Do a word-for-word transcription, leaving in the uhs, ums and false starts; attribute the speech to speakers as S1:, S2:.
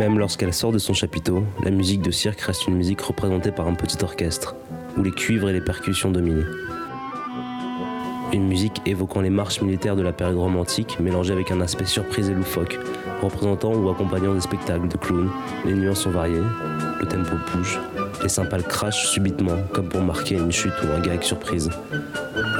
S1: Même lorsqu'elle sort de son chapiteau, la musique de cirque reste une musique représentée par un petit orchestre, où les cuivres et les percussions dominent. Une musique évoquant les marches militaires de la période romantique, mélangée avec un aspect surprise et loufoque, représentant ou accompagnant des spectacles de clowns. Les nuances sont variées, le tempo bouge, les cymbales crachent subitement, comme pour marquer une chute ou un gag surprise.